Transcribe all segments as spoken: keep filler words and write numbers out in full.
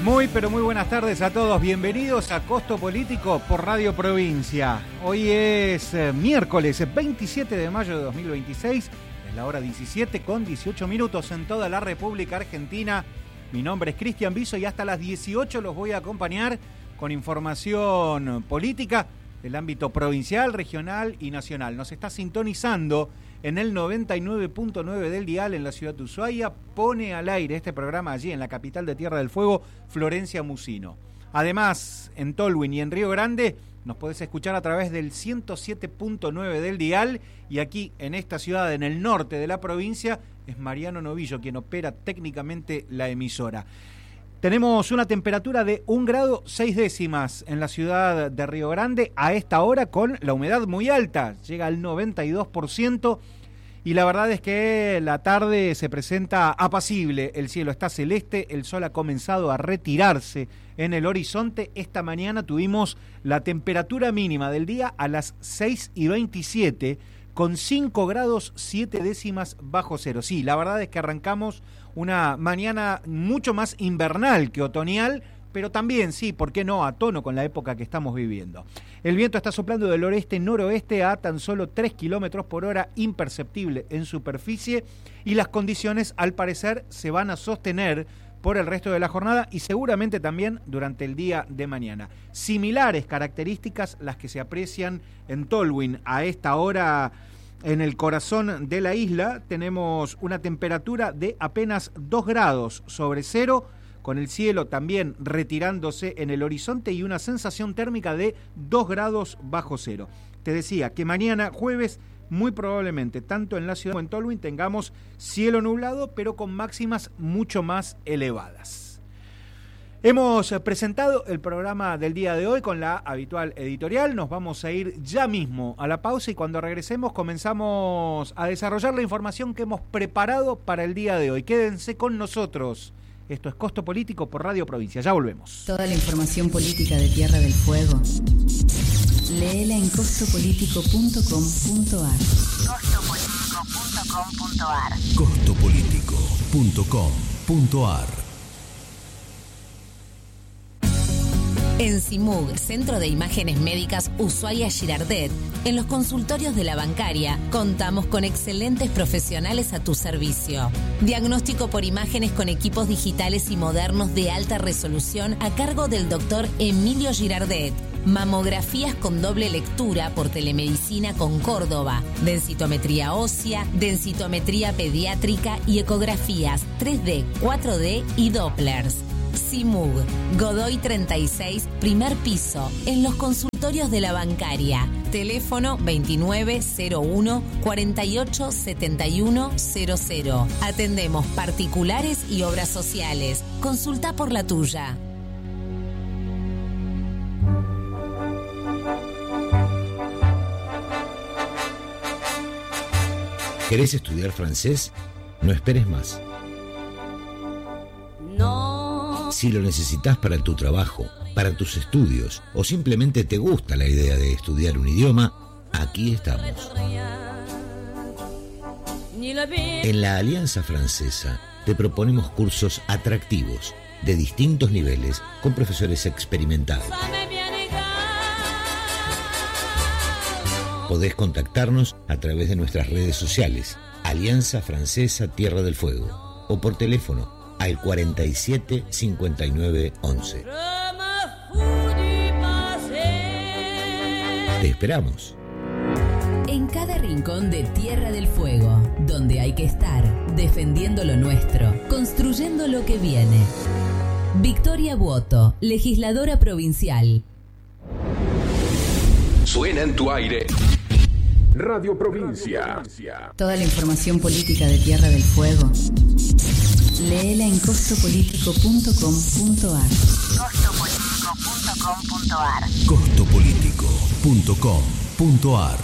Muy, pero muy buenas tardes a todos. Bienvenidos a Costo Político por Radio Provincia. Hoy es eh, miércoles veintisiete de mayo de dos mil veintiséis. Es la hora diecisiete con dieciocho minutos en toda la República Argentina. Mi nombre es Cristian Viso y hasta las dieciocho los voy a acompañar con información política del ámbito provincial, regional y nacional. Nos está sintonizando en el noventa y nueve punto nueve del dial en la ciudad de Ushuaia. Pone al aire este programa allí en la capital de Tierra del Fuego, Florencia Musino. Además, en Tolwyn y en Río Grande nos podés escuchar a través del ciento siete punto nueve del dial, y aquí en esta ciudad, en el norte de la provincia, es Mariano Novillo quien opera técnicamente la emisora. Tenemos una temperatura de un grado seis décimas en la ciudad de Río Grande a esta hora, con la humedad muy alta, llega al noventa y dos por ciento, y la verdad es que la tarde se presenta apacible, el cielo está celeste, el sol ha comenzado a retirarse en el horizonte. Esta mañana tuvimos la temperatura mínima del día a las seis y veintisiete, con cinco grados siete décimas bajo cero. Sí, la verdad es que arrancamos una mañana mucho más invernal que otoñal, pero también, sí, ¿por qué no?, a tono con la época que estamos viviendo. El viento está soplando del oeste-noroeste a tan solo tres kilómetros por hora, imperceptible en superficie, y las condiciones, al parecer, se van a sostener por el resto de la jornada y seguramente también durante el día de mañana. Similares características las que se aprecian en Tolwyn a esta hora. En el corazón de la isla tenemos una temperatura de apenas dos grados sobre cero, con el cielo también retirándose en el horizonte y una sensación térmica de dos grados bajo cero. Te decía que mañana jueves muy probablemente tanto en la ciudad como en Tolwyn tengamos cielo nublado, pero con máximas mucho más elevadas. Hemos presentado el programa del día de hoy con la habitual editorial. Nos vamos a ir ya mismo a la pausa y cuando regresemos comenzamos a desarrollar la información que hemos preparado para el día de hoy. Quédense con nosotros. Esto es Costo Político por Radio Provincia. Ya volvemos. Toda la información política de Tierra del Fuego, léela en costo político punto com punto ar. costo político punto com punto ar. costo político punto com punto ar. En CIMUG, Centro de Imágenes Médicas Ushuaia Girardet, en los consultorios de la bancaria, contamos con excelentes profesionales a tu servicio. Diagnóstico por imágenes con equipos digitales y modernos de alta resolución a cargo del doctor Emilio Girardet. Mamografías con doble lectura por telemedicina con Córdoba, densitometría ósea, densitometría pediátrica y ecografías tres D, cuatro D y Dopplers. CIMUG, Godoy treinta y seis, primer piso, en los consultorios de la bancaria. Teléfono veintinueve cero uno cuarenta y ocho setenta y uno cero cero. Atendemos particulares y obras sociales. Consulta por la tuya. ¿Querés estudiar francés? No esperes más. Si lo necesitas para tu trabajo, para tus estudios o simplemente te gusta la idea de estudiar un idioma, aquí estamos. En la Alianza Francesa te proponemos cursos atractivos de distintos niveles con profesores experimentados. Podés contactarnos a través de nuestras redes sociales, Alianza Francesa Tierra del Fuego, o por teléfono al cuarenta y siete cincuenta y nueve once. Te esperamos. En cada rincón de Tierra del Fuego, donde hay que estar, defendiendo lo nuestro, construyendo lo que viene. Victoria Buoto, legisladora provincial. Suena en tu aire Radio Provincia. Toda la información política de Tierra del Fuego, léela en costo político punto com punto ar. costo político punto com punto ar. costo político punto com punto ar.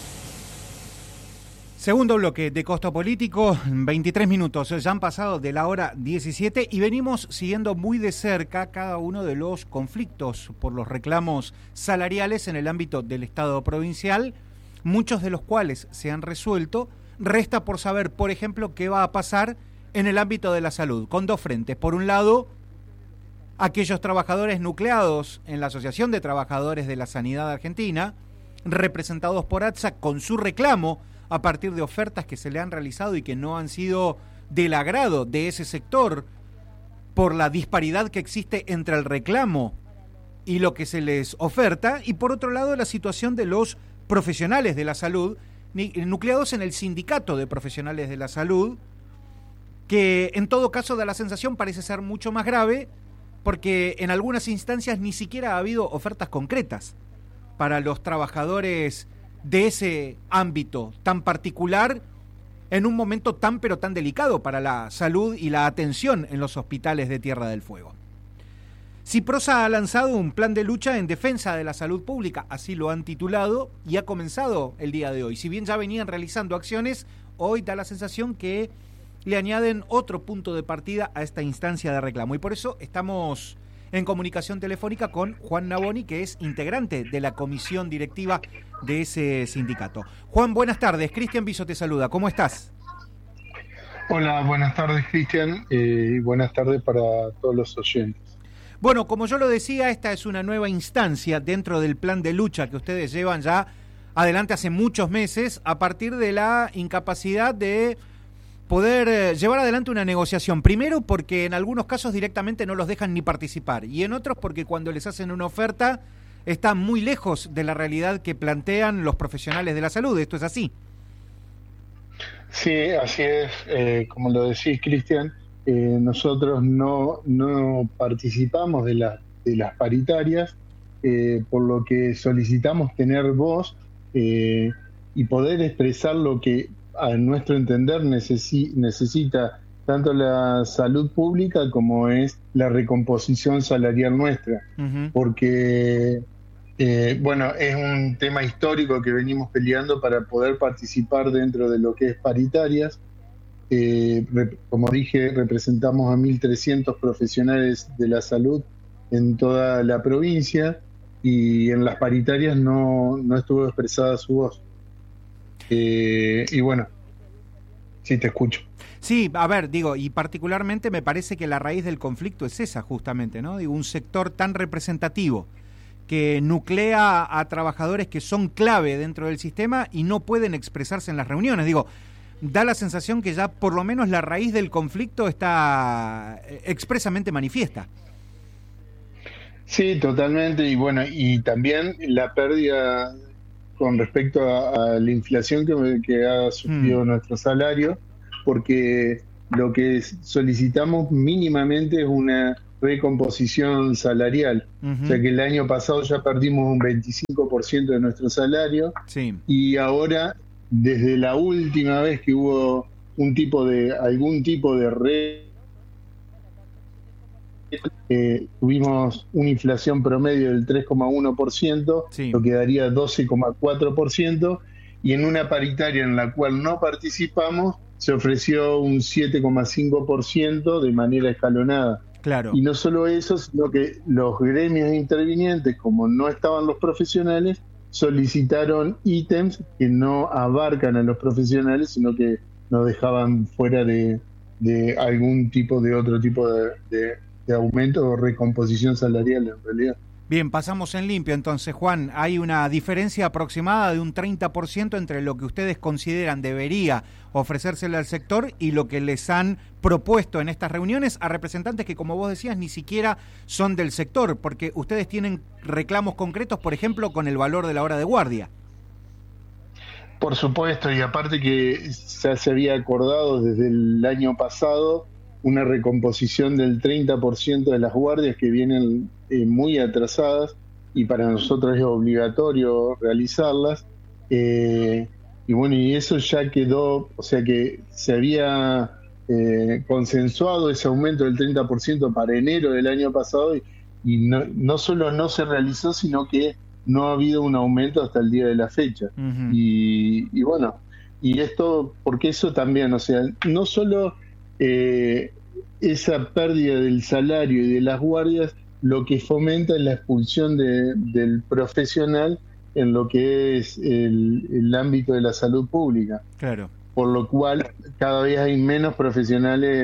Segundo bloque de Costo Político, veintitrés minutos, ya han pasado de la hora diecisiete y venimos siguiendo muy de cerca cada uno de los conflictos por los reclamos salariales en el ámbito del Estado provincial, muchos de los cuales se han resuelto. Resta por saber, por ejemplo, qué va a pasar en el ámbito de la salud, con dos frentes. Por un lado, aquellos trabajadores nucleados en la Asociación de Trabajadores de la Sanidad Argentina, representados por ATSA, con su reclamo a partir de ofertas que se le han realizado y que no han sido del agrado de ese sector por la disparidad que existe entre el reclamo y lo que se les oferta, y por otro lado la situación de los profesionales de la salud, nucleados en el sindicato de profesionales de la salud, que en todo caso da la sensación parece ser mucho más grave, porque en algunas instancias ni siquiera ha habido ofertas concretas para los trabajadores de ese ámbito tan particular en un momento tan pero tan delicado para la salud y la atención en los hospitales de Tierra del Fuego. Ciprosa ha lanzado un plan de lucha en defensa de la salud pública, así lo han titulado, y ha comenzado el día de hoy. Si bien ya venían realizando acciones, hoy da la sensación que le añaden otro punto de partida a esta instancia de reclamo. Y por eso estamos en comunicación telefónica con Juan Naboni, que es integrante de la comisión directiva de ese sindicato. Juan, buenas tardes. Cristian Viso te saluda. ¿Cómo estás? Hola, buenas tardes, Cristian, y eh, buenas tardes para todos los oyentes. Bueno, como yo lo decía, esta es una nueva instancia dentro del plan de lucha que ustedes llevan ya adelante hace muchos meses a partir de la incapacidad de poder eh, llevar adelante una negociación. Primero porque en algunos casos directamente no los dejan ni participar, y en otros porque cuando les hacen una oferta está muy lejos de la realidad que plantean los profesionales de la salud. ¿Esto es así? Sí, así es. Eh, como lo decís, Cristian, eh, nosotros no, no participamos de, la, de las paritarias, eh, por lo que solicitamos tener voz eh, y poder expresar lo que a nuestro entender necesi- necesita tanto la salud pública como es la recomposición salarial nuestra, uh-huh. porque eh, bueno, es un tema histórico que venimos peleando para poder participar dentro de lo que es paritarias. Eh, rep- como dije, representamos a mil trescientos profesionales de la salud en toda la provincia, y en las paritarias no, no estuvo expresada su voz. Eh, y bueno, sí, te escucho. Sí, a ver, digo, y particularmente me parece que la raíz del conflicto es esa justamente, ¿no? Digo, un sector tan representativo que nuclea a trabajadores que son clave dentro del sistema y no pueden expresarse en las reuniones. Digo, da la sensación que ya por lo menos la raíz del conflicto está expresamente manifiesta. Sí, totalmente, y bueno, y también la pérdida con respecto a, a la inflación que, que ha sufrido mm. nuestro salario, porque lo que solicitamos mínimamente es una recomposición salarial. Uh-huh. O sea que el año pasado ya perdimos un veinticinco por ciento de nuestro salario, sí. Y ahora, desde la última vez que hubo un tipo de algún tipo de re Eh, tuvimos una inflación promedio del tres coma uno por ciento, sí. Lo que daría doce coma cuatro por ciento, y en una paritaria en la cual no participamos se ofreció un siete coma cinco por ciento de manera escalonada. Claro. Y no solo eso, sino que los gremios intervinientes, como no estaban los profesionales, solicitaron ítems que no abarcan a los profesionales, sino que nos dejaban fuera de, de algún tipo de otro tipo de, de de aumento o recomposición salarial en realidad. Bien, pasamos en limpio entonces, Juan. Hay una diferencia aproximada de un treinta por ciento entre lo que ustedes consideran debería ofrecérsele al sector y lo que les han propuesto en estas reuniones a representantes que, como vos decías, ni siquiera son del sector, porque ustedes tienen reclamos concretos, por ejemplo, con el valor de la hora de guardia. Por supuesto, y aparte que ya se había acordado desde el año pasado una recomposición del treinta por ciento de las guardias que vienen eh, muy atrasadas, y para nosotros es obligatorio realizarlas. Eh, y bueno, y eso ya quedó, o sea que se había eh, consensuado ese aumento del treinta por ciento para enero del año pasado, y, y no, no solo no se realizó, sino que no ha habido un aumento hasta el día de la fecha. Uh-huh. y, y bueno, y esto, porque eso también, o sea, no solo Eh, esa pérdida del salario y de las guardias, lo que fomenta es la expulsión de, del profesional en lo que es el, el ámbito de la salud pública. Claro. Por lo cual cada vez hay menos profesionales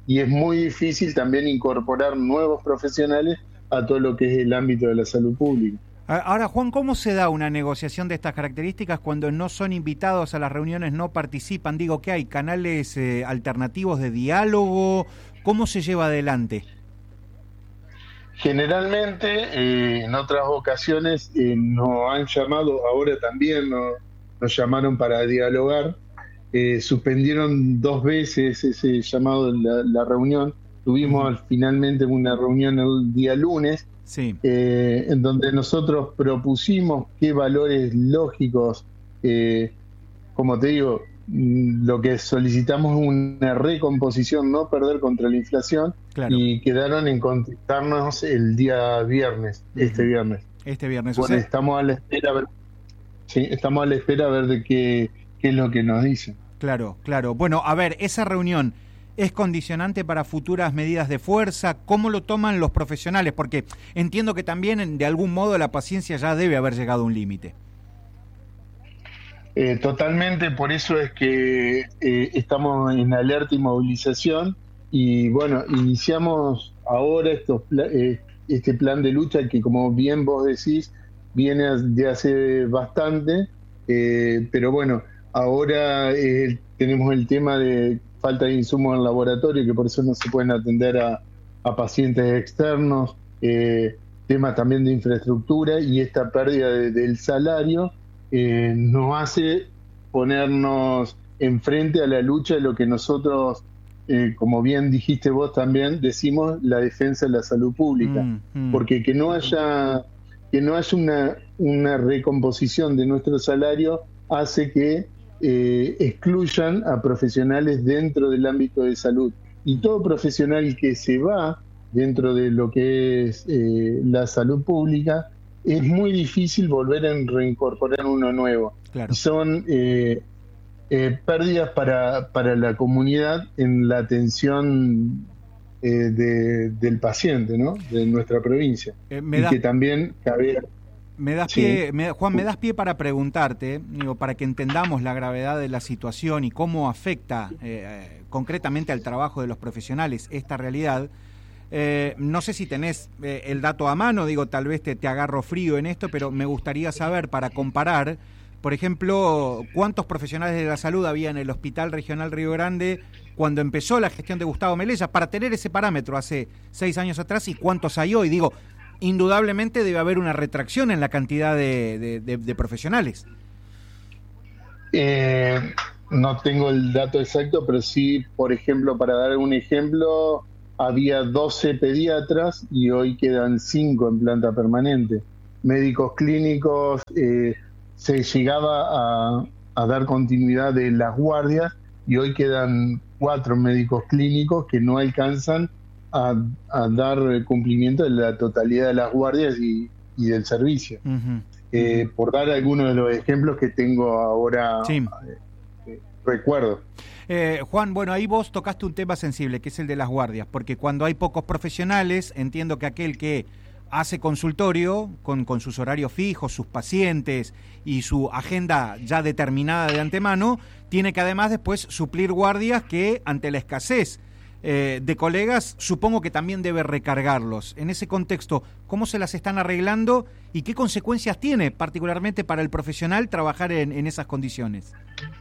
y es muy difícil también incorporar nuevos profesionales a todo lo que es el ámbito de la salud pública. Ahora, Juan, ¿cómo se da una negociación de estas características cuando no son invitados a las reuniones, no participan? Digo, ¿qué hay? ¿Canales eh, alternativos de diálogo? ¿Cómo se lleva adelante? Generalmente, eh, en otras ocasiones, eh, nos han llamado, ahora también nos, nos llamaron para dialogar, eh, suspendieron dos veces ese llamado de la, la reunión, tuvimos uh-huh. finalmente una reunión el día lunes, sí. eh, en donde nosotros propusimos qué valores lógicos, eh, como te digo, lo que solicitamos es una recomposición, no perder contra la inflación, claro. y quedaron en contactarnos el día viernes, uh-huh. este viernes. Este viernes. Bueno, o sea... estamos a la espera, a ver, sí, estamos a la espera a ver de qué, qué es lo que nos dicen. Claro, claro. Bueno, a ver, esa reunión ¿es condicionante para futuras medidas de fuerza? ¿Cómo lo toman los profesionales? Porque entiendo que también, de algún modo, la paciencia ya debe haber llegado a un límite. Eh, totalmente, por eso es que eh, estamos en alerta y movilización y bueno, iniciamos ahora estos eh, este plan de lucha que, como bien vos decís, viene de hace bastante, eh, pero bueno, ahora eh, tenemos el tema de falta de insumos en laboratorio, que por eso no se pueden atender a, a pacientes externos, eh, tema también de infraestructura y esta pérdida de, del salario, Eh, nos hace ponernos enfrente a la lucha de lo que nosotros, eh, como bien dijiste vos también, decimos la defensa de la salud pública, mm, mm. porque que no haya que no haya una, una recomposición de nuestro salario hace que eh, excluyan a profesionales dentro del ámbito de salud, y todo profesional que se va dentro de lo que es eh, la salud pública, es muy difícil volver a reincorporar uno nuevo. Claro. Y son eh, eh, pérdidas para, para la comunidad en la atención eh, de, del paciente, ¿no? De nuestra provincia. Eh, me y da, que también cabe... Me das sí. pie, me, Juan, me das pie para preguntarte, digo, para que entendamos la gravedad de la situación y cómo afecta eh, concretamente al trabajo de los profesionales esta realidad. Eh, no sé si tenés eh, el dato a mano, digo, tal vez te, te agarro frío en esto, pero me gustaría saber, para comparar, por ejemplo, cuántos profesionales de la salud había en el Hospital Regional Río Grande cuando empezó la gestión de Gustavo Melella, para tener ese parámetro hace seis años atrás, y cuántos hay hoy. Digo, indudablemente debe haber una retracción en la cantidad de, de, de, de profesionales. Eh, no tengo el dato exacto, pero sí, por ejemplo, para dar un ejemplo, había doce pediatras y hoy quedan cinco en planta permanente. Médicos clínicos, eh, se llegaba a, a dar continuidad de las guardias y hoy quedan cuatro médicos clínicos que no alcanzan a, a dar cumplimiento de la totalidad de las guardias y, y del servicio. Uh-huh. Eh, uh-huh. Por dar algunos de los ejemplos que tengo ahora, sí. eh, recuerdo. Eh, Juan, bueno, ahí vos tocaste un tema sensible, que es el de las guardias, porque cuando hay pocos profesionales, entiendo que aquel que hace consultorio con, con sus horarios fijos, sus pacientes y su agenda ya determinada de antemano, tiene que además después suplir guardias que, ante la escasez eh, de colegas, supongo que también debe recargarlos. En ese contexto, ¿cómo se las están arreglando y qué consecuencias tiene particularmente para el profesional trabajar en, en esas condiciones?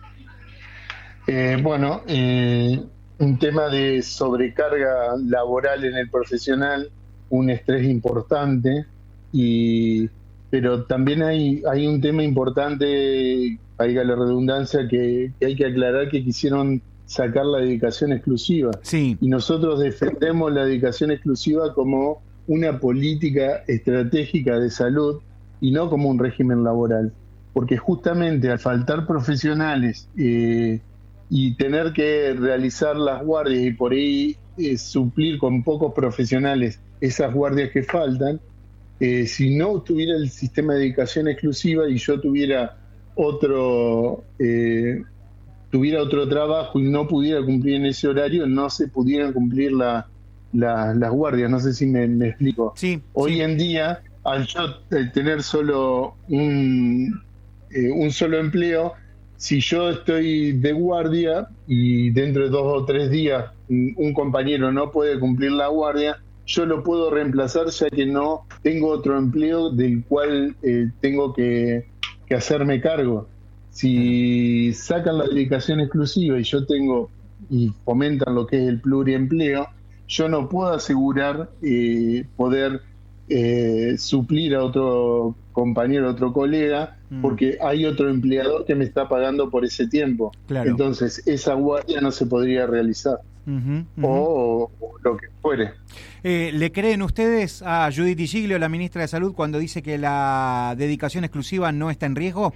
Eh, bueno, eh, un tema de sobrecarga laboral en el profesional, un estrés importante, y pero también hay hay un tema importante, valga la redundancia, que, que hay que aclarar, que quisieron sacar la dedicación exclusiva. Sí. Y nosotros defendemos la dedicación exclusiva como una política estratégica de salud y no como un régimen laboral. Porque justamente al faltar profesionales eh, y tener que realizar las guardias y por ahí eh, suplir con pocos profesionales esas guardias que faltan, eh, si no tuviera el sistema de dedicación exclusiva y yo tuviera otro eh, tuviera otro trabajo y no pudiera cumplir en ese horario, no se pudieran cumplir la, la, las guardias. No sé si me, me explico. Sí, Hoy sí. en día, al yo tener solo un, eh, un solo empleo, si yo estoy de guardia y dentro de dos o tres días un, un compañero no puede cumplir la guardia, yo lo puedo reemplazar ya que no tengo otro empleo del cual eh, tengo que, que hacerme cargo. Si sacan la dedicación exclusiva y yo tengo y fomentan lo que es el pluriempleo, yo no puedo asegurar eh, poder eh, suplir a otro compañero, a otro colega, mm. porque hay otro empleador que me está pagando por ese tiempo. Claro. Entonces esa guardia no se podría realizar. Uh-huh, uh-huh. O, o lo que fuere. Eh, ¿Le creen ustedes a Judith Di Giglio, la ministra de Salud, cuando dice que la dedicación exclusiva no está en riesgo?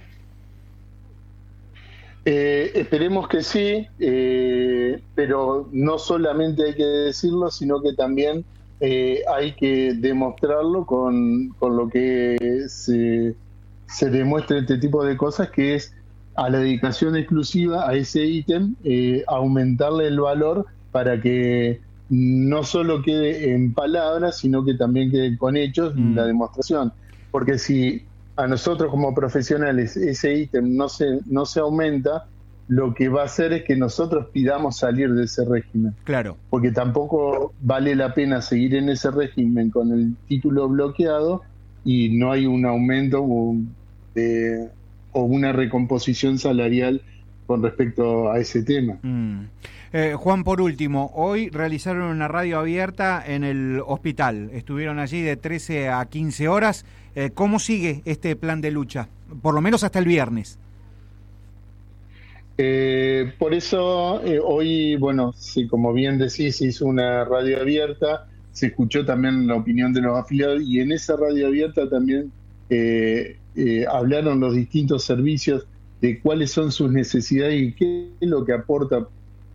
Eh, esperemos que sí, eh, pero no solamente hay que decirlo, sino que también eh, hay que demostrarlo con, con lo que se, se demuestra este tipo de cosas, que es a la dedicación exclusiva, a ese ítem, eh, aumentarle el valor para que no solo quede en palabras, sino que también quede con hechos mm. la demostración. Porque si a nosotros como profesionales ese ítem no se, no se aumenta, lo que va a hacer es que nosotros pidamos salir de ese régimen. Claro. Porque tampoco vale la pena seguir en ese régimen con el título bloqueado y no hay un aumento de, o una recomposición salarial con respecto a ese tema. Mm. Eh, Juan, por último, hoy realizaron una radio abierta en el hospital. Estuvieron allí de trece a quince horas. Eh, ¿Cómo sigue este plan de lucha? Por lo menos hasta el viernes. Eh, por eso eh, hoy, bueno, sí, como bien decís, se hizo una radio abierta, se escuchó también la opinión de los afiliados y en esa radio abierta también eh, eh, hablaron los distintos servicios de cuáles son sus necesidades y qué es lo que aporta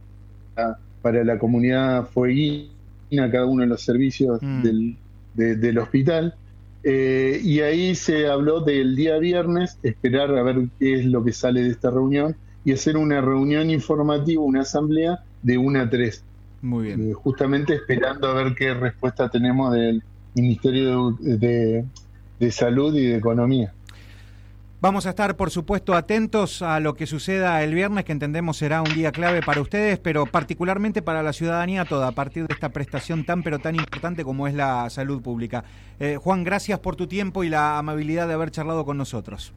para la comunidad fueguina cada uno de los servicios mm. del, de, del hospital. Eh, y ahí se habló del día viernes, esperar a ver qué es lo que sale de esta reunión y hacer una reunión informativa, una asamblea de una a tres. Muy bien. Eh, justamente esperando a ver qué respuesta tenemos del Ministerio de, de, de Salud y de Economía. Vamos a estar, por supuesto, atentos a lo que suceda el viernes, que entendemos será un día clave para ustedes, pero particularmente para la ciudadanía toda, a partir de esta prestación tan pero tan importante como es la salud pública. Eh, Juan, gracias por tu tiempo y la amabilidad de haber charlado con nosotros.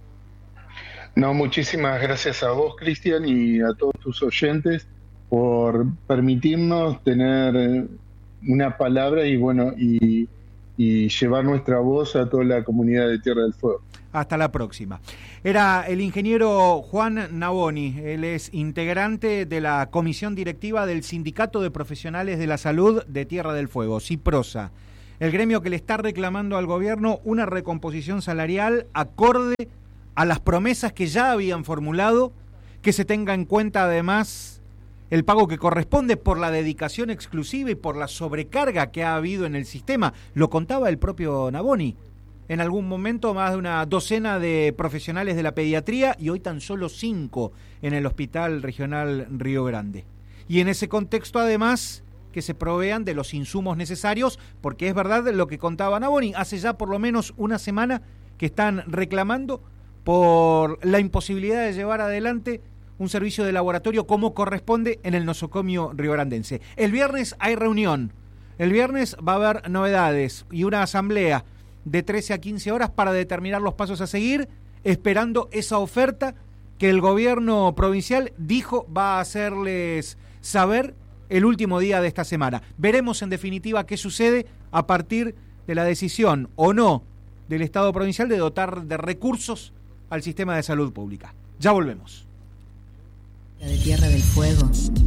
No, muchísimas gracias a vos, Cristian, y a todos tus oyentes por permitirnos tener una palabra y bueno y, y llevar nuestra voz a toda la comunidad de Tierra del Fuego. Hasta la próxima. Era el ingeniero Juan Navoni, él es integrante de la comisión directiva del Sindicato de Profesionales de la Salud de Tierra del Fuego, CIPROSA, el gremio que le está reclamando al gobierno una recomposición salarial acorde a las promesas que ya habían formulado, que se tenga en cuenta además el pago que corresponde por la dedicación exclusiva y por la sobrecarga que ha habido en el sistema. Lo contaba el propio Navoni. En algún momento más de una docena de profesionales de la pediatría y hoy tan solo cinco en el Hospital Regional Río Grande. Y en ese contexto además que se provean de los insumos necesarios, porque es verdad lo que contaba Navoni, hace ya por lo menos una semana que están reclamando por la imposibilidad de llevar adelante un servicio de laboratorio como corresponde en el nosocomio riograndense. El viernes hay reunión, el viernes va a haber novedades y una asamblea de trece a quince horas para determinar los pasos a seguir, esperando esa oferta que el gobierno provincial dijo va a hacerles saber el último día de esta semana. Veremos en definitiva qué sucede a partir de la decisión o no del Estado provincial de dotar de recursos al sistema de salud pública. Ya volvemos. La de Tierra del Fuego.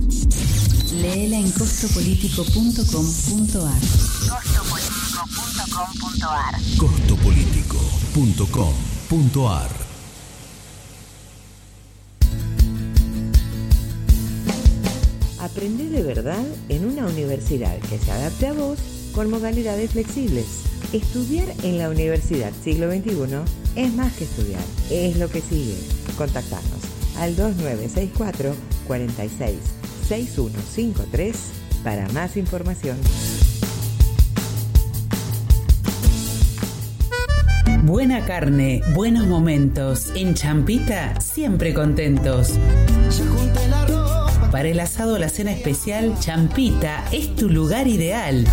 Léela en costo político punto com punto a r. costo político punto com punto a r. costo político punto com punto a r. Aprende de verdad en una universidad que se adapte a vos con modalidades flexibles. Estudiar en la Universidad Siglo veintiuno es más que estudiar, es lo que sigue. Contactanos al dos nueve seis cuatro, cuatro seis, seis uno cinco tres para más información. Buena Buena carne, buenos momentos. En Champita, siempre contentos. Para el asado o la cena especial, Champita es tu lugar ideal.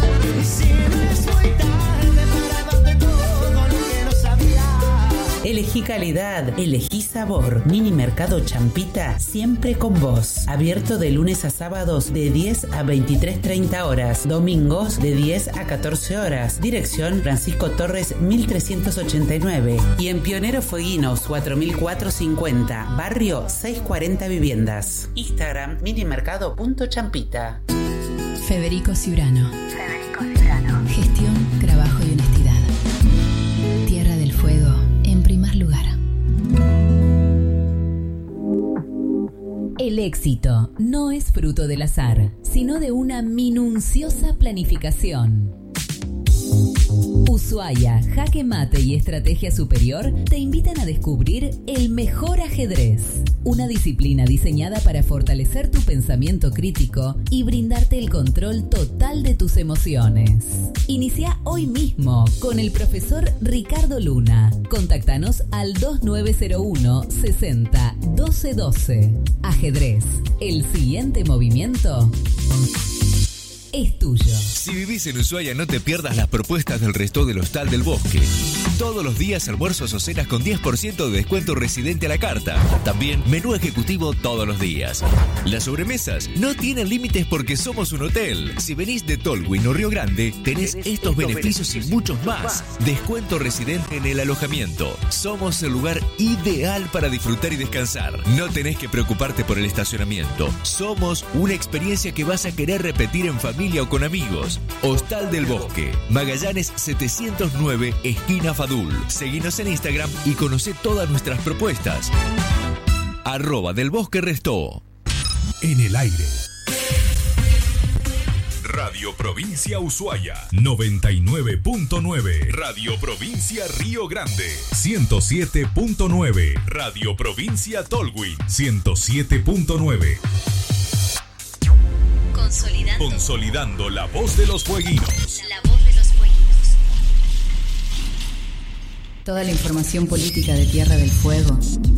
Elegí calidad, elegí sabor. Mini Mercado Champita, siempre con vos. Abierto de lunes a sábados de diez a veintitrés treinta horas. Domingos de diez a catorce horas. Dirección Francisco Torres mil trescientos ochenta y nueve. Y en Pionero Fueguinos cuatro mil cuatrocientos cincuenta. Barrio seiscientos cuarenta Viviendas. Instagram minimercado punto champita. Federico Ciurano. Federico Ciurano. Gestión, trabajo y honestidad. Tierra del Fuego. En primer lugar. El éxito no es fruto del azar, sino de una minuciosa planificación. Ushuaia, Jaque Mate y Estrategia Superior te invitan a descubrir el mejor ajedrez, una disciplina diseñada para fortalecer tu pensamiento crítico y brindarte el control total de tus emociones. Inicia hoy mismo con el profesor Ricardo Luna. Contáctanos al dos nueve cero uno sesenta doce doce. Ajedrez, el siguiente movimiento es tuyo. Si vivís en Ushuaia, no te pierdas las propuestas del Resto del Hostal del Bosque. Todos los días almuerzos o cenas con diez por ciento de descuento residente a la carta. También menú ejecutivo todos los días. Las sobremesas no tienen límites porque somos un hotel. Si venís de Tolwyn o Río Grande, tenés estos beneficios y muchos más. Descuento residente en el alojamiento. Somos el lugar ideal para disfrutar y descansar. No tenés que preocuparte por el estacionamiento. Somos una experiencia que vas a querer repetir en familia o con amigos. Hostal del Bosque, Magallanes setecientos nueve, esquina Fadul. Seguinos en Instagram y conocé todas nuestras propuestas. Arroba del Bosque Restó. En el aire. Radio Provincia Ushuaia, noventa y nueve punto nueve. Radio Provincia Río Grande, ciento siete punto nueve. Radio Provincia Tolwyn, ciento siete punto nueve. Consolidando. Consolidando la voz de los fueguinos. La voz de los fueguinos. Toda la información política de Tierra del Fuego,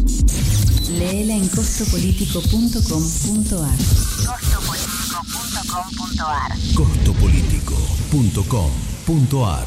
léela en costo político punto com punto ar. costo político punto com punto ar. costo político punto com punto ar.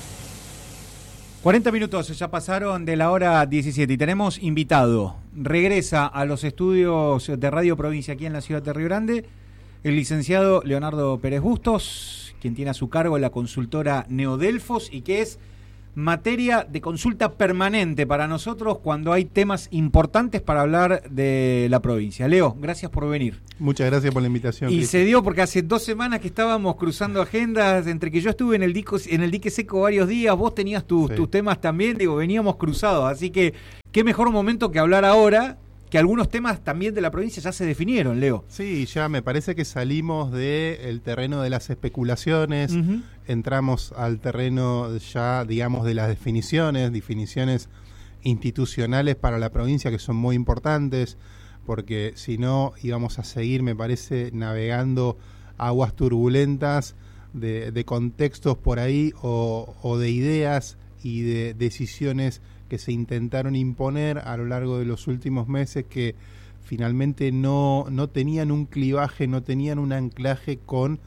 cuarenta minutos ya pasaron de la hora diecisiete y tenemos invitado. Regresa a los estudios de Radio Provincia aquí en la ciudad de Río Grande el licenciado Leonardo Pérez Bustos, quien tiene a su cargo la consultora Neodelfos y que es materia de consulta permanente para nosotros cuando hay temas importantes para hablar de la provincia. Leo, gracias por venir. Muchas gracias por la invitación. Y Chris. se dio porque hace dos semanas que estábamos cruzando agendas, entre que yo estuve en el dico, en el dique seco varios días, vos tenías tus, sí. tus temas también, digo, veníamos cruzados, así que qué mejor momento que hablar ahora, que algunos temas también de la provincia ya se definieron, Leo. Sí, ya me parece que salimos del terreno de las especulaciones, uh-huh. entramos al terreno ya, digamos, de las definiciones, definiciones institucionales para la provincia que son muy importantes, porque si no íbamos a seguir, me parece, navegando aguas turbulentas de, de contextos por ahí o, o de ideas y de decisiones que se intentaron imponer a lo largo de los últimos meses que finalmente no, no tenían un clivaje, no tenían un anclaje con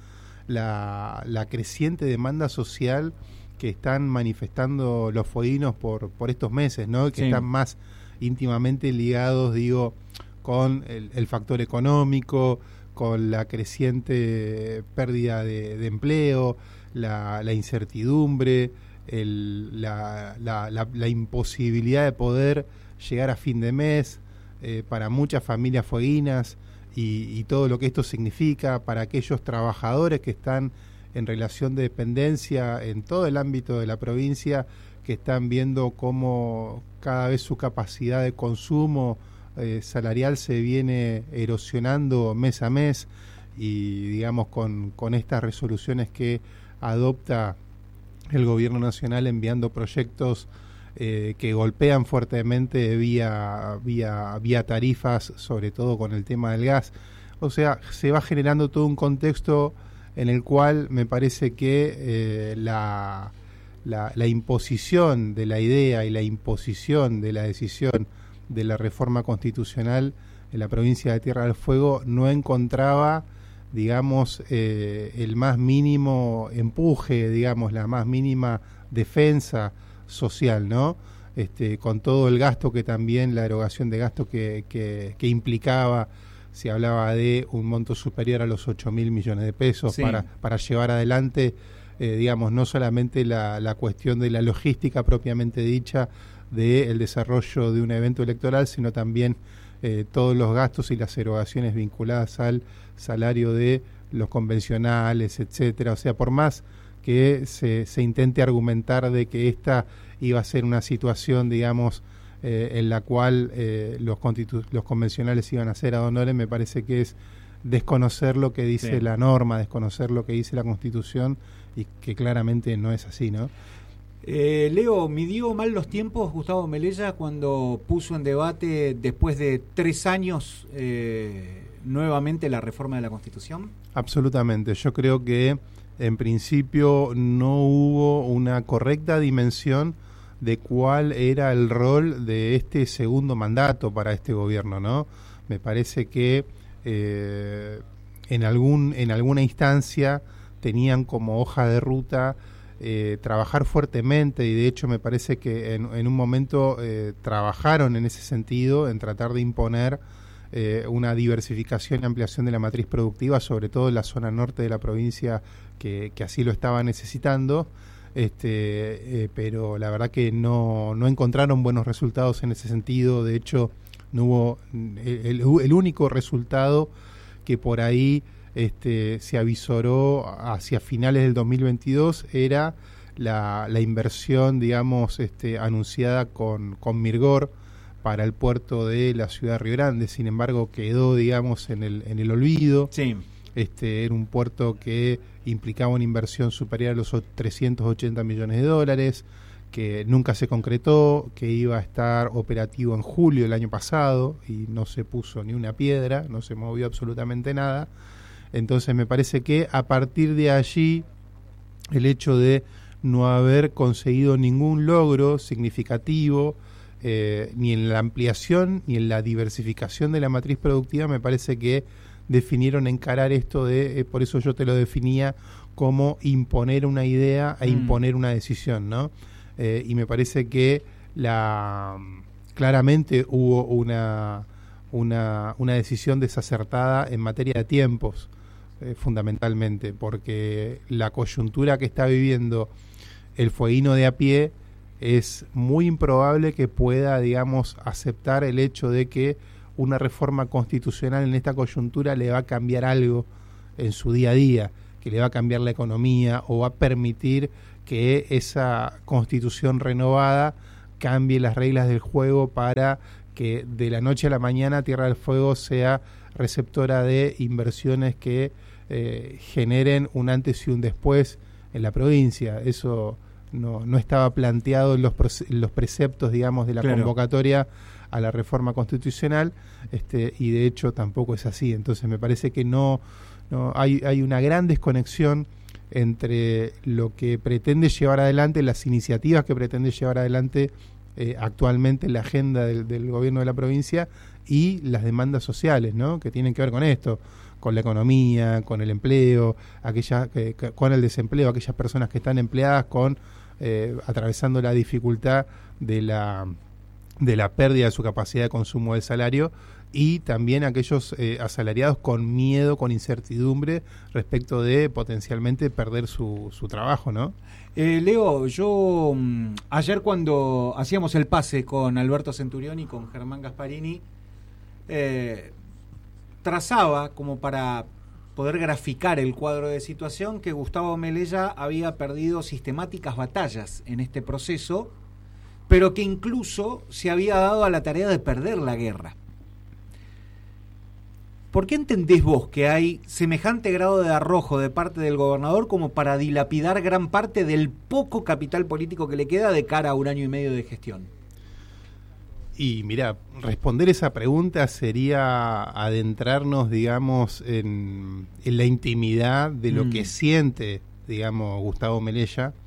la, la creciente demanda social que están manifestando los fueguinos por, por estos meses, ¿no? Que sí. están más íntimamente ligados, digo, con el, el factor económico, con la creciente pérdida de, de empleo, la, la incertidumbre, El, la, la, la, la imposibilidad de poder llegar a fin de mes eh, para muchas familias fueguinas y, y todo lo que esto significa para aquellos trabajadores que están en relación de dependencia en todo el ámbito de la provincia, que están viendo cómo cada vez su capacidad de consumo eh, salarial se viene erosionando mes a mes y digamos con, con estas resoluciones que adopta el gobierno nacional enviando proyectos eh, que golpean fuertemente vía, vía, vía tarifas, sobre todo con el tema del gas. O sea, se va generando todo un contexto en el cual me parece que eh, la, la, la imposición de la idea y la imposición de la decisión de la reforma constitucional en la provincia de Tierra del Fuego no encontraba, digamos, eh, el más mínimo empuje, digamos, la más mínima defensa social, ¿no? Este, con todo el gasto que también, la erogación de gasto que, que, que implicaba, se hablaba de un monto superior a los ocho mil millones de pesos sí. para, para llevar adelante, eh, digamos, no solamente la, la cuestión de la logística propiamente dicha del desarrollo de un evento electoral, sino también eh, todos los gastos y las erogaciones vinculadas al salario de los convencionales, etcétera. O sea, por más que se, se intente argumentar de que esta iba a ser una situación, digamos, eh, en la cual eh, los, constitu- los convencionales iban a ser ad honorem, me parece que es desconocer lo que dice sí. la norma, desconocer lo que dice la Constitución, y que claramente no es así, ¿no? Eh, Leo, ¿midió mal los tiempos Gustavo Melella cuando puso en debate, después de tres años, eh, nuevamente la reforma de la Constitución? Absolutamente. Yo creo que en principio no hubo una correcta dimensión de cuál era el rol de este segundo mandato para este gobierno, ¿no? Me parece que eh, en algún en alguna instancia tenían como hoja de ruta eh, trabajar fuertemente, y de hecho me parece que en, en un momento eh, trabajaron en ese sentido, en tratar de imponer eh, una diversificación y ampliación de la matriz productiva, sobre todo en la zona norte de la provincia, que, que así lo estaba necesitando. Este, eh, pero la verdad que no, no encontraron buenos resultados en ese sentido. De hecho, no hubo el, el único resultado que por ahí este, se avisoró hacia finales del dos mil veintidós era la, la inversión, digamos, este, anunciada con, con Mirgor para el puerto de la ciudad de Río Grande. Sin embargo, quedó, digamos, en el, en el olvido. Sí. Este, era un puerto que implicaba una inversión superior a los trescientos ochenta millones de dólares, que nunca se concretó, que iba a estar operativo en julio del año pasado y no se puso ni una piedra, no se movió absolutamente nada. Entonces me parece que a partir de allí el hecho de no haber conseguido ningún logro significativo eh, ni en la ampliación ni en la diversificación de la matriz productiva, me parece que definieron encarar esto de, eh, por eso yo te lo definía como imponer una idea e imponer mm. una decisión, ¿no? Eh, y me parece que la claramente hubo una, una, una decisión desacertada en materia de tiempos, eh, fundamentalmente, porque la coyuntura que está viviendo el fueguino de a pie es muy improbable que pueda, digamos, aceptar el hecho de que una reforma constitucional en esta coyuntura le va a cambiar algo en su día a día, que le va a cambiar la economía o va a permitir que esa constitución renovada cambie las reglas del juego para que de la noche a la mañana Tierra del Fuego sea receptora de inversiones que eh, generen un antes y un después en la provincia. Eso no, no estaba planteado en los, en los preceptos, digamos, de la claro. convocatoria a la reforma constitucional, este, y de hecho tampoco es así. Entonces me parece que no, no hay, hay una gran desconexión entre lo que pretende llevar adelante, las iniciativas que pretende llevar adelante eh, actualmente la agenda del, del gobierno de la provincia y las demandas sociales, ¿no? Que tienen que ver con esto, con la economía, con el empleo, aquella, eh, con el desempleo, aquellas personas que están empleadas con eh, atravesando la dificultad de la de la pérdida de su capacidad de consumo del salario, y también aquellos eh, asalariados con miedo, con incertidumbre respecto de potencialmente perder su, su trabajo, ¿no? Eh, Leo, yo mm, ayer cuando hacíamos el pase con Alberto Centurión y con Germán Gasparini, eh, trazaba como para poder graficar el cuadro de situación que Gustavo Melella había perdido sistemáticas batallas en este proceso, pero que incluso se había dado a la tarea de perder la guerra. ¿Por qué entendés vos que hay semejante grado de arrojo de parte del gobernador como para dilapidar gran parte del poco capital político que le queda de cara a un año y medio de gestión? Y mira, responder esa pregunta sería adentrarnos, digamos, en, en la intimidad de lo mm. que siente, digamos, Gustavo Melella,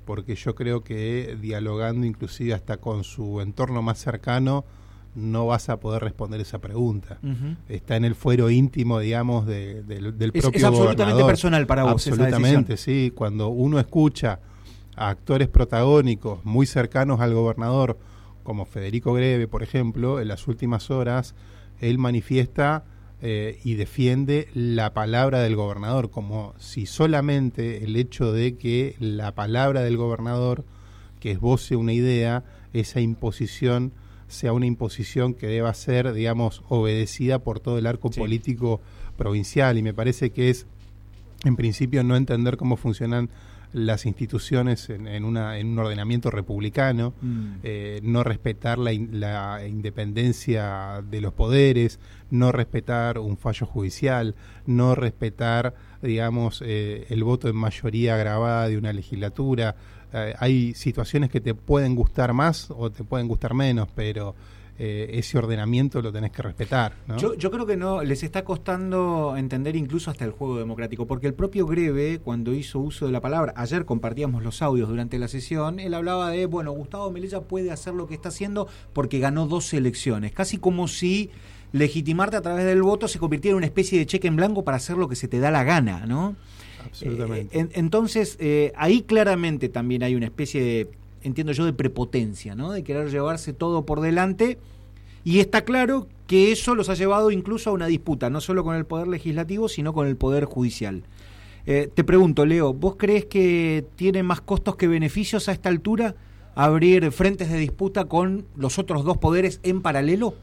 porque yo creo que dialogando inclusive hasta con su entorno más cercano no vas a poder responder esa pregunta. Uh-huh. Está en el fuero íntimo, digamos, de, de, del es, propio es absolutamente gobernador. Personal para vos. Absolutamente, sí. Cuando uno escucha a actores protagónicos muy cercanos al gobernador, como Federico Greve, por ejemplo, en las últimas horas, él manifiesta eh, y defiende la palabra del gobernador, como si solamente el hecho de que la palabra del gobernador, que esboce una idea, esa imposición sea una imposición que deba ser, digamos, obedecida por todo el arco sí. político provincial, y me parece que es, en principio, no entender cómo funcionan las instituciones en, en, una, en un ordenamiento republicano, mm. eh, no respetar la, in, la independencia de los poderes, no respetar un fallo judicial, no respetar, digamos, eh, el voto en mayoría agravada de una legislatura. Eh, hay situaciones que te pueden gustar más o te pueden gustar menos, pero eh, ese ordenamiento lo tenés que respetar, ¿no? Yo, yo creo que no les está costando entender incluso hasta el juego democrático, porque el propio Greve, cuando hizo uso de la palabra, ayer compartíamos los audios durante la sesión, él hablaba de, bueno, Gustavo Melella puede hacer lo que está haciendo porque ganó dos elecciones, casi como si legitimarte a través del voto se convirtiera en una especie de cheque en blanco para hacer lo que se te da la gana, ¿no? Absolutamente. Eh, en, entonces, eh, ahí claramente también hay una especie de, entiendo yo, de prepotencia, ¿no? De querer llevarse todo por delante, y está claro que eso los ha llevado incluso a una disputa, no solo con el Poder Legislativo, sino con el Poder Judicial. Eh, te pregunto, Leo, ¿vos crees que tiene más costos que beneficios a esta altura abrir frentes de disputa con los otros dos poderes en paralelo?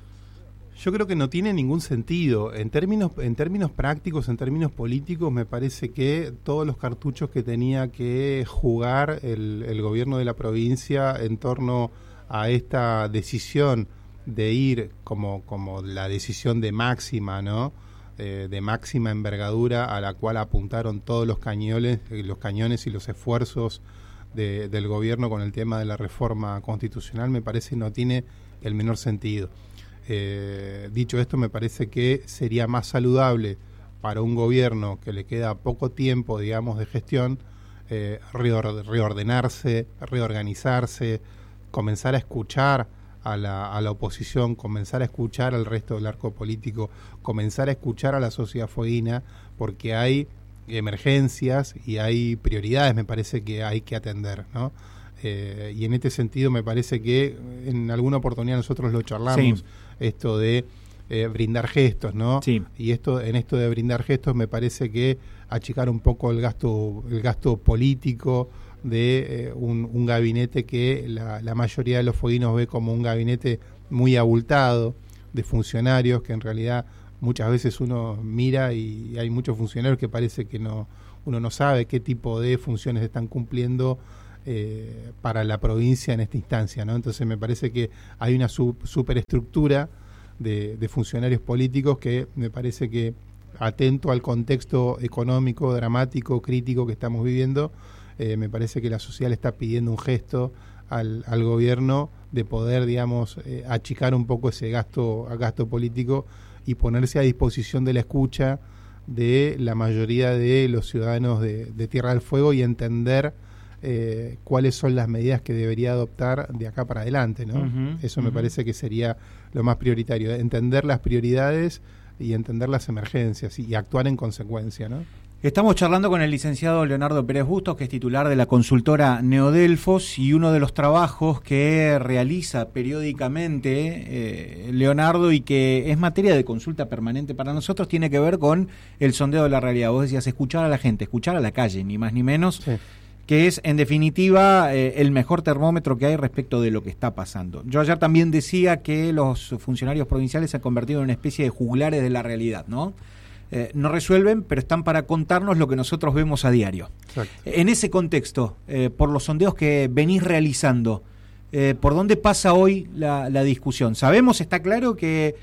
Yo creo que no tiene ningún sentido. En términos, en términos prácticos, en términos políticos, me parece que todos los cartuchos que tenía que jugar el, el gobierno de la provincia en torno a esta decisión de ir como, como la decisión de máxima, ¿no? Eh, de máxima envergadura a la cual apuntaron todos los cañones, los cañones y los esfuerzos de, del gobierno con el tema de la reforma constitucional, me parece no tiene el menor sentido. Eh, dicho esto, me parece que sería más saludable para un gobierno que le queda poco tiempo, digamos, de gestión, eh, reor- reordenarse, reorganizarse, comenzar a escuchar a la, a la oposición, comenzar a escuchar al resto del arco político, comenzar a escuchar a la sociedad fueguina, porque hay emergencias y hay prioridades, me parece que hay que atender, ¿no? Eh, y en este sentido me parece que en alguna oportunidad nosotros lo charlamos, sí. esto de eh, brindar gestos, ¿no? Sí. Y esto, en esto de brindar gestos me parece que achicar un poco el gasto, el gasto político de eh, un, un gabinete que la, la mayoría de los fueguinos ve como un gabinete muy abultado, de funcionarios que en realidad muchas veces uno mira y hay muchos funcionarios que parece que no, uno no sabe qué tipo de funciones están cumpliendo Eh, para la provincia en esta instancia, ¿no? Entonces me parece que hay una sub, superestructura de, de funcionarios políticos que me parece que, atento al contexto económico, dramático, crítico que estamos viviendo, eh, me parece que la sociedad le está pidiendo un gesto al, al gobierno de poder, digamos, eh, achicar un poco ese gasto, gasto político y ponerse a disposición de la escucha de la mayoría de los ciudadanos de, de Tierra del Fuego y entender Eh, cuáles son las medidas que debería adoptar de acá para adelante, ¿no? Uh-huh, Eso me uh-huh. parece que sería lo más prioritario, entender las prioridades y entender las emergencias y, y actuar en consecuencia, ¿no? Estamos charlando con el licenciado Leonardo Pérez Bustos, que es titular de la consultora Neodelfos, y uno de los trabajos que realiza periódicamente eh, Leonardo y que es materia de consulta permanente para nosotros tiene que ver con el sondeo de la realidad. Vos decías escuchar a la gente, escuchar a la calle, ni más ni menos. Sí. Que es, en definitiva, eh, el mejor termómetro que hay respecto de lo que está pasando. Yo ayer también decía que los funcionarios provinciales se han convertido en una especie de juglares de la realidad, ¿no? Eh, no resuelven, pero están para contarnos lo que nosotros vemos a diario. Exacto. En ese contexto, eh, por los sondeos que venís realizando, eh, ¿por dónde pasa hoy la, la discusión? Sabemos, está claro, que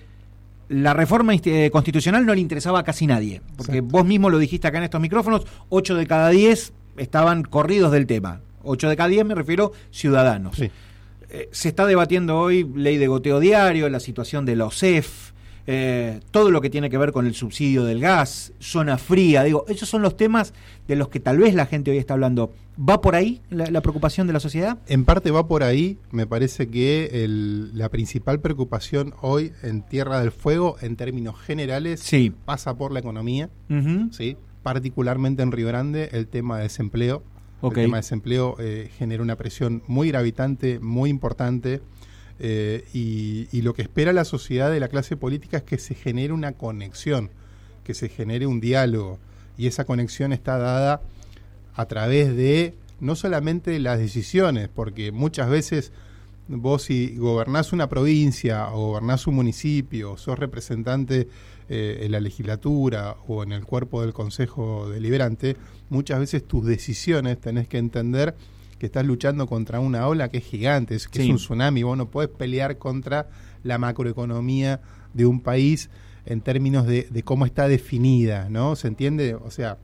la reforma eh, constitucional no le interesaba a casi nadie, porque Exacto. vos mismo lo dijiste acá en estos micrófonos, ocho de cada diez estaban corridos del tema. ocho de cada diez me refiero ciudadanos. Sí. Eh, se está debatiendo hoy ley de goteo diario, la situación de la O S E F, eh, todo lo que tiene que ver con el subsidio del gas, zona fría, digo, esos son los temas de los que tal vez la gente hoy está hablando. ¿Va por ahí la, la preocupación de la sociedad? En parte va por ahí. Me parece que el, la principal preocupación hoy en Tierra del Fuego, en términos generales, sí. pasa por la economía, uh-huh. ¿sí? Particularmente en Río Grande, el tema de desempleo. Okay. El tema de desempleo eh, genera una presión muy gravitante, muy importante. Eh, y, y lo que espera la sociedad de la clase política es que se genere una conexión, que se genere un diálogo, y esa conexión está dada a través de no solamente las decisiones, porque muchas veces vos si gobernás una provincia o gobernás un municipio, o sos representante eh, en la legislatura o en el cuerpo del Consejo Deliberante, muchas veces tus decisiones tenés que entender que estás luchando contra una ola que es gigante, que sí. es un tsunami. Vos no podés pelear contra la macroeconomía de un país en términos de, de cómo está definida, ¿no? ¿Se entiende? O sea,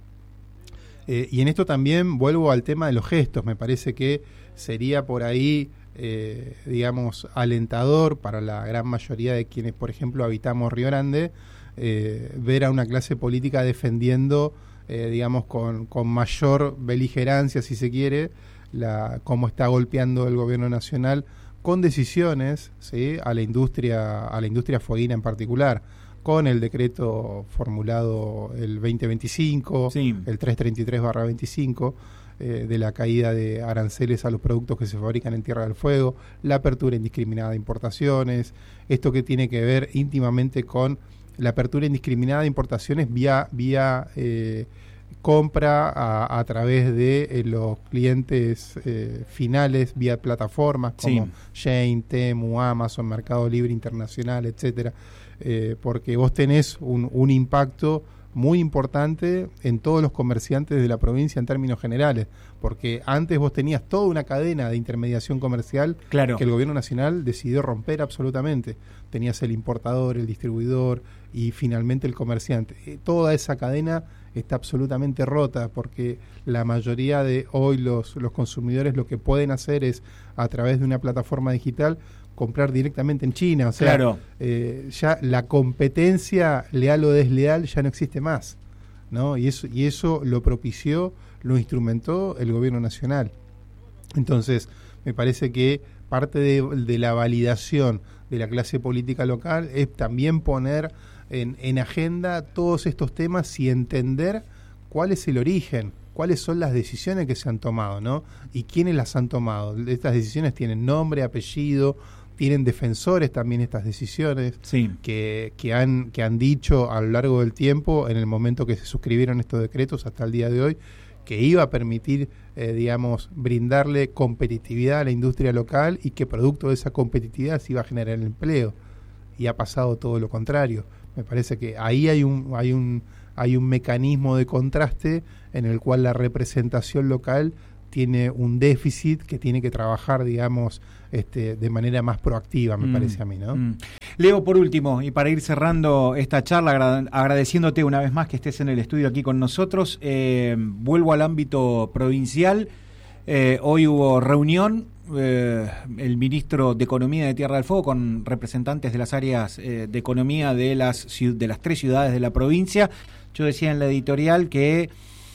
eh, y en esto también vuelvo al tema de los gestos. Me parece que sería por ahí, eh, digamos, alentador para la gran mayoría de quienes, por ejemplo, habitamos Río Grande, eh, ver a una clase política defendiendo, eh, digamos, con, con mayor beligerancia, si se quiere, La, cómo está golpeando el gobierno nacional con decisiones, ¿sí? a la industria a la industria fueguina en particular, con el decreto formulado el veinte veinticinco, sí. el trescientos treinta y tres barra veinticinco, eh, de la caída de aranceles a los productos que se fabrican en Tierra del Fuego, la apertura indiscriminada de importaciones, esto que tiene que ver íntimamente con la apertura indiscriminada de importaciones vía vía eh, compra a, a través de eh, los clientes eh, finales vía plataformas como sí. Shein, Temu, Amazon, Mercado Libre Internacional, etcétera, eh, porque vos tenés un, un impacto muy importante en todos los comerciantes de la provincia en términos generales, porque antes vos tenías toda una cadena de intermediación comercial claro. que el gobierno nacional decidió romper absolutamente. Tenías el importador, el distribuidor y finalmente el comerciante. Eh, toda esa cadena está absolutamente rota, porque la mayoría de hoy los, los consumidores lo que pueden hacer es, a través de una plataforma digital, comprar directamente en China. O sea, claro. eh, ya la competencia leal o desleal ya no existe más, ¿no? Y eso, y eso lo propició, lo instrumentó el gobierno nacional. Entonces, me parece que parte de, de la validación de la clase política local es también poner en, en agenda todos estos temas y entender cuál es el origen, cuáles son las decisiones que se han tomado, ¿no? Y quiénes las han tomado. Estas decisiones tienen nombre, apellido, tienen defensores también estas decisiones, sí. que, que, han, que han dicho a lo largo del tiempo, en el momento que se suscribieron estos decretos hasta el día de hoy, que iba a permitir, eh, digamos, brindarle competitividad a la industria local y que producto de esa competitividad se iba a generar el empleo. Y ha pasado todo lo contrario. Me parece que ahí hay un, hay un, hay un mecanismo de contraste en el cual la representación local tiene un déficit que tiene que trabajar, digamos, este, de manera más proactiva, me mm, parece a mí, ¿no? Mm. Leo, por último, y para ir cerrando esta charla, agra- agradeciéndote una vez más que estés en el estudio aquí con nosotros, eh, vuelvo al ámbito provincial. Eh, hoy hubo reunión, eh, el ministro de Economía de Tierra del Fuego con representantes de las áreas eh, de economía de las, de las tres ciudades de la provincia. Yo decía en la editorial que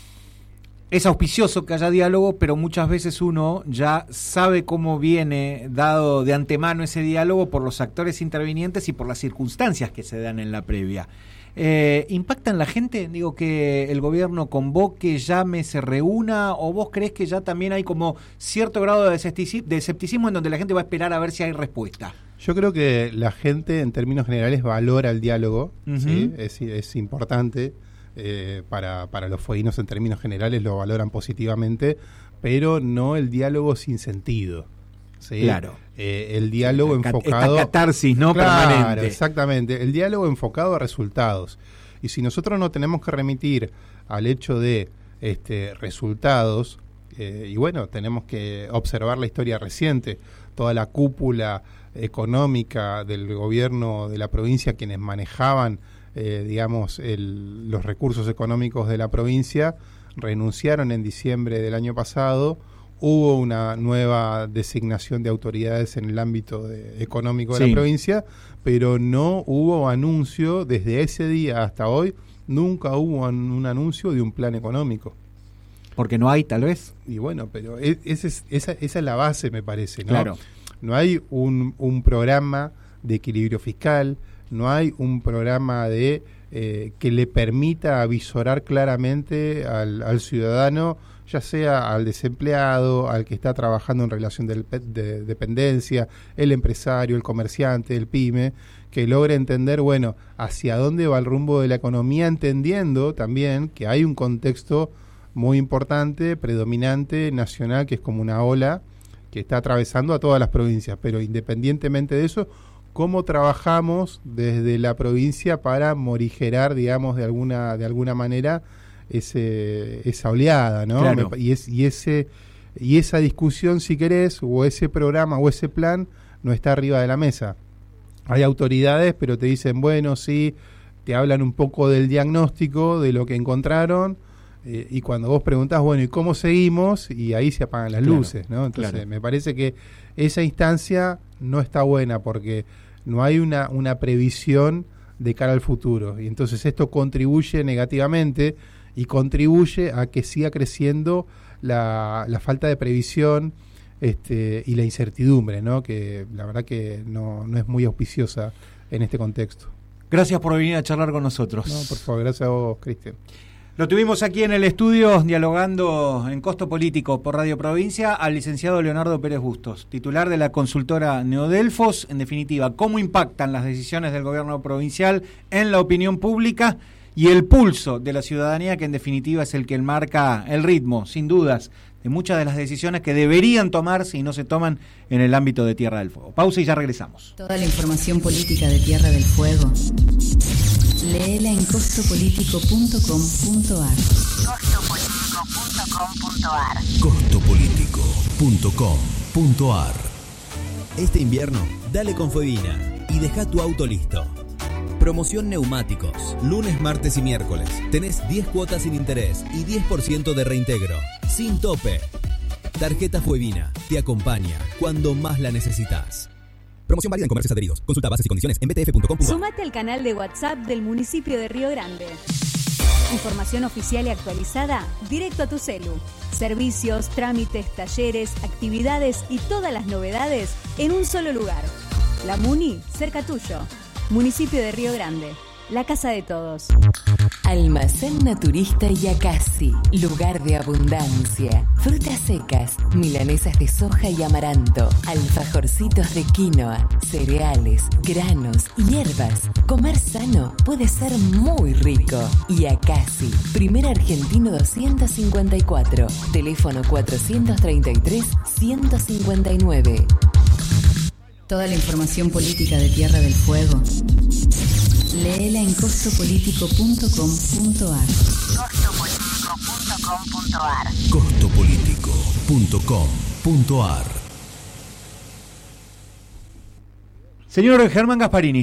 es auspicioso que haya diálogo, pero muchas veces uno ya sabe cómo viene dado de antemano ese diálogo por los actores intervinientes y por las circunstancias que se dan en la previa. Eh, ¿Impacta en la gente? Digo, que el gobierno convoque, llame, se reúna, o vos crees que ya también hay como cierto grado de escepticismo en donde la gente va a esperar a ver si hay respuesta? Yo creo que la gente en términos generales valora el diálogo, uh-huh. ¿sí? es, es importante. Eh, para, para los fueguinos en términos generales lo valoran positivamente, pero no el diálogo sin sentido, ¿sí? Claro. Eh, el diálogo esta, enfocado... Esta catarsis, ¿no? Claro, Permanente. Exactamente. El diálogo enfocado a resultados. Y si nosotros no tenemos que remitir al hecho de este, resultados, eh, y bueno, tenemos que observar la historia reciente, toda la cúpula económica del gobierno de la provincia, quienes manejaban Eh, digamos, el, los recursos económicos de la provincia, renunciaron en diciembre del año pasado, hubo una nueva designación de autoridades en el ámbito de, económico de sí. la provincia, pero no hubo anuncio desde ese día hasta hoy, nunca hubo un, un anuncio de un plan económico. Porque no hay, tal vez. Y bueno, pero es, ese es, esa, esa es la base, me parece, ¿no? Claro. No hay un, un programa de equilibrio fiscal, no hay un programa de eh, que le permita avisorar claramente al, al ciudadano, ya sea al desempleado, al que está trabajando en relación de, de dependencia, el empresario, el comerciante, el pyme, que logre entender, bueno, hacia dónde va el rumbo de la economía, entendiendo también que hay un contexto muy importante, predominante, nacional, que es como una ola que está atravesando a todas las provincias, pero independientemente de eso, cómo trabajamos desde la provincia para morigerar, digamos, de alguna de alguna manera ese esa oleada, ¿no? Claro. Me, y es y ese y esa discusión, si querés, o ese programa o ese plan no está arriba de la mesa. Hay autoridades, pero te dicen, bueno, sí, te hablan un poco del diagnóstico, de lo que encontraron, eh, y cuando vos preguntás, bueno, ¿y cómo seguimos? Y ahí se apagan las Claro, luces, ¿no? Entonces, claro. me parece que esa instancia no está buena porque no hay una, una previsión de cara al futuro. Y entonces esto contribuye negativamente y contribuye a que siga creciendo la, la falta de previsión este, y la incertidumbre, ¿no? Que la verdad que no, no es muy auspiciosa en este contexto. Gracias por venir a charlar con nosotros. No, por favor, gracias a vos, Cristian. Lo tuvimos aquí en el estudio dialogando en Costo Político por Radio Provincia al licenciado Leonardo Pérez Bustos, titular de la consultora Neodelfos. En definitiva, cómo impactan las decisiones del gobierno provincial en la opinión pública y el pulso de la ciudadanía, que en definitiva es el que marca el ritmo, sin dudas, de muchas de las decisiones que deberían tomarse y no se toman en el ámbito de Tierra del Fuego. Pausa y ya regresamos. Toda la información política de Tierra del Fuego, léela en costo político punto com punto a r. costo político punto com punto a r. costo político punto com punto a r. Este invierno, dale con Fuevina y deja tu auto listo. Promoción neumáticos. Lunes, martes y miércoles. Tenés diez cuotas sin interés y diez por ciento de reintegro. Sin tope. Tarjeta Fuevina. Te acompaña cuando más la necesitas. Promoción válida en comercios adheridos. Consulta bases y condiciones en b t f punto com punto a r. Sumate al canal de WhatsApp del municipio de Río Grande. Información oficial y actualizada directo a tu celu. Servicios, trámites, talleres, actividades y todas las novedades en un solo lugar. La Muni, cerca tuyo. Municipio de Río Grande, la casa de todos. Almacén Naturista Yacasi, lugar de abundancia. Frutas secas, milanesas de soja y amaranto, alfajorcitos de quinoa, cereales, granos, hierbas. Comer sano puede ser muy rico. Yacasi, primer argentino doscientos cincuenta y cuatro, teléfono cuatrocientos treinta y tres, ciento cincuenta y nueve. Toda la información política de Tierra del Fuego, léela en costo político punto com punto a r. costo político punto com punto a r. costo político punto com punto a r. Señor Germán Gasparini.